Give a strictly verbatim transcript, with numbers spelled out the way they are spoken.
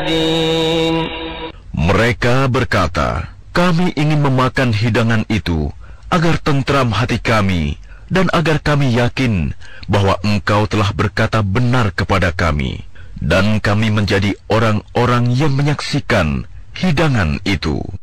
Mereka berkata, kami ingin memakan hidangan itu agar tentram hati kami dan agar kami yakin bahwa engkau telah berkata benar kepada kami, dan kami menjadi orang-orang yang menyaksikan hidangan itu.